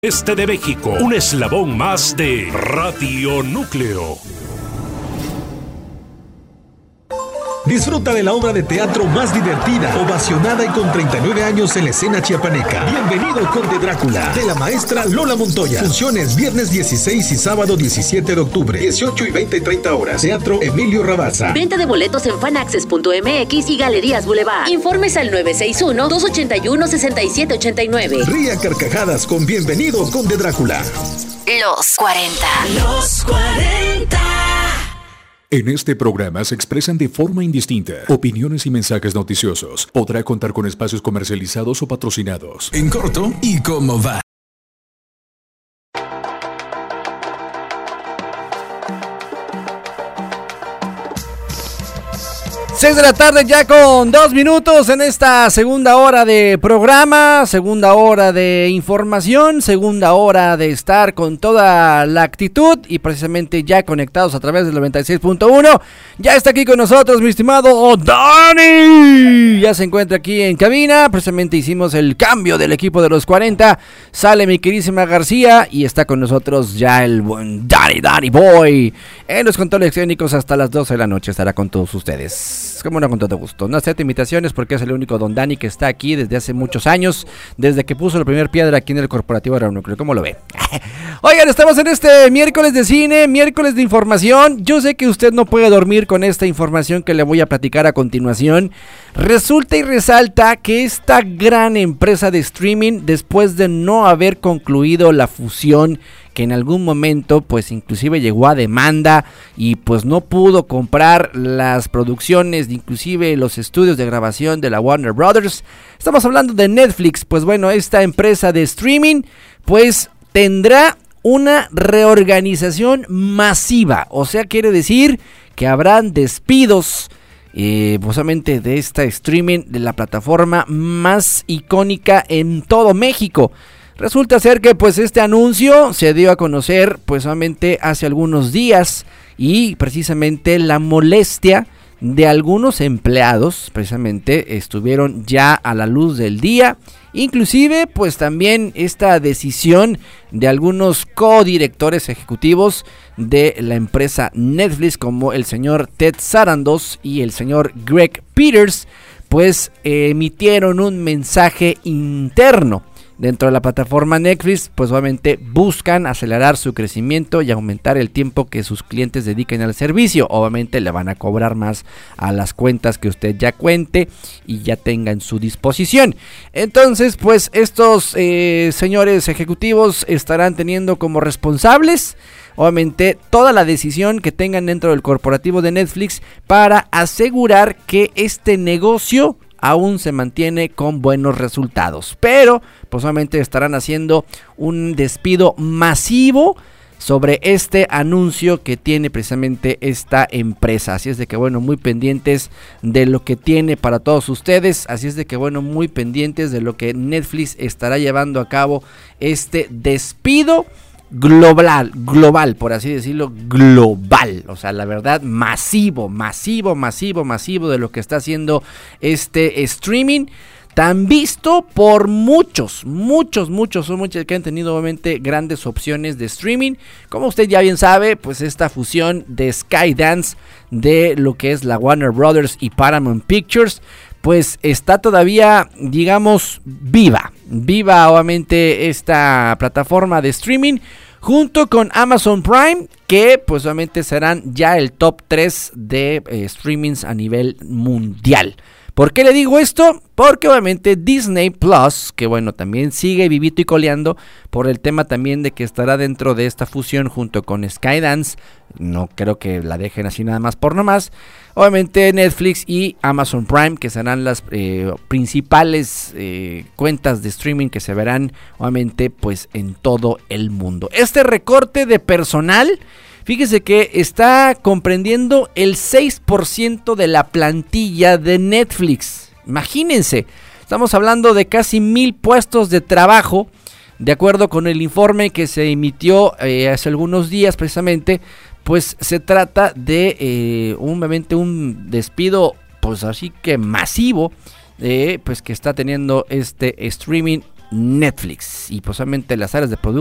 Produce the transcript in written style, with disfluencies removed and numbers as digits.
Este de México, un eslabón más de Radio Núcleo. Disfruta de la obra de teatro más divertida, ovacionada y con 39 años en la escena chiapaneca. Bienvenido Conde Drácula, de la maestra Lola Montoya. Funciones viernes 16 y sábado 17 de octubre, 18 y 20 y 30 horas. Teatro Emilio Rabasa. Venta de boletos en fanaccess.mx y Galerías Boulevard. Informes al 961-281-6789. Ría carcajadas con Bienvenido Conde Drácula. Los 40. Los 40. En este programa se expresan de forma indistinta opiniones y mensajes noticiosos. Podrá contar con espacios comercializados o patrocinados. En corto, ¿y cómo va? 6 de la tarde ya con 2 minutos en esta segunda hora de programa, segunda hora de información, segunda hora de estar con toda la actitud y precisamente ya conectados a través del 96.1. Ya está aquí con nosotros mi estimado Dani. Ya se encuentra aquí en cabina, precisamente hicimos el cambio del equipo de los 40. Sale mi queridísima García y está con nosotros ya el buen Danny Boy. En los controles técnicos hasta las 12 de la noche estará con todos ustedes. Como no, con todo gusto. No acepte invitaciones porque es el único Don Dani que está aquí desde hace muchos años, desde que puso la primera piedra aquí en el corporativo de Radio Núcleo. ¿Cómo lo ve? Oigan, estamos en este miércoles de cine, miércoles de información. Yo sé que usted no puede dormir con esta información que le voy a platicar a continuación. Resulta y resalta que esta gran empresa de streaming, después de no haber concluido la fusión, que en algún momento pues inclusive llegó a demanda y pues no pudo comprar las producciones, inclusive los estudios de grabación de la Warner Brothers. Estamos hablando de Netflix. Pues bueno, esta empresa de streaming pues tendrá una reorganización masiva, o sea, quiere decir que habrán despidos posiblemente de esta streaming, de la plataforma más icónica en todo México. Resulta ser que pues este anuncio se dio a conocer pues solamente hace algunos días y precisamente la molestia de algunos empleados precisamente estuvieron ya a la luz del día. Inclusive pues también esta decisión de algunos codirectores ejecutivos de la empresa Netflix, como el señor Ted Sarandos y el señor Greg Peters, pues emitieron un mensaje interno. Dentro de la plataforma Netflix, pues obviamente buscan acelerar su crecimiento y aumentar el tiempo que sus clientes dediquen al servicio. Obviamente le van a cobrar más a las cuentas que usted ya cuente y ya tenga en su disposición. Entonces, pues estos señores ejecutivos estarán teniendo como responsables, obviamente, toda la decisión que tengan dentro del corporativo de Netflix para asegurar que este negocio aún se mantiene con buenos resultados, pero pues obviamente estarán haciendo un despido masivo sobre este anuncio que tiene precisamente esta empresa. Así es de que bueno, muy pendientes de lo que tiene para todos ustedes. Así es de que bueno, muy pendientes de lo que Netflix estará llevando a cabo, este despido global, por así decirlo, global, o sea, la verdad, masivo de lo que está haciendo este streaming, tan visto por muchos que han tenido obviamente grandes opciones de streaming. Como usted ya bien sabe, pues esta fusión de Skydance de lo que es la Warner Brothers y Paramount Pictures, pues está todavía, digamos, viva obviamente esta plataforma de streaming, junto con Amazon Prime, que pues obviamente serán ya el top 3 de streamings a nivel mundial. ¿Por qué le digo esto? Porque obviamente Disney Plus, que bueno, también sigue vivito y coleando por el tema también de que estará dentro de esta fusión junto con Skydance. No creo que la dejen así nada más por nomás. Obviamente Netflix y Amazon Prime, que serán las principales cuentas de streaming que se verán obviamente pues en todo el mundo. Este recorte de personal, fíjese que está comprendiendo el 6% de la plantilla de Netflix. Imagínense, estamos hablando de casi 1,000 puestos de trabajo, de acuerdo con el informe que se emitió hace algunos días precisamente. Pues se trata de un despido pues así que masivo, pues que está teniendo este streaming Netflix. Y posiblemente las áreas de producto